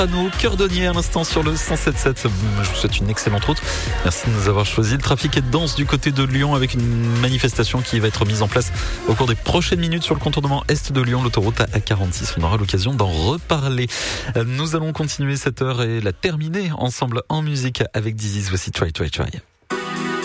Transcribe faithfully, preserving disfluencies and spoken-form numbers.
Soprano, Cœur-Donnier à l'instant sur le cent sept sept. Je vous souhaite une excellente route. Merci de nous avoir choisi. Le trafic est dense du côté de Lyon avec une manifestation qui va être mise en place au cours des prochaines minutes sur le contournement est de Lyon, l'autoroute A quarante-six. On aura l'occasion d'en reparler. Nous allons continuer cette heure et la terminer ensemble en musique avec Dizzy. Voici Try Try Try.